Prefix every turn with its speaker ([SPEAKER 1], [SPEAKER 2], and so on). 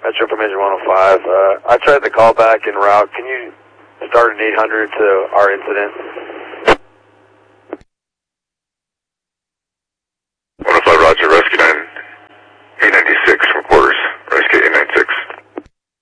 [SPEAKER 1] Metro Information 105. I tried the call back en route. Can you start an 800 to our incident?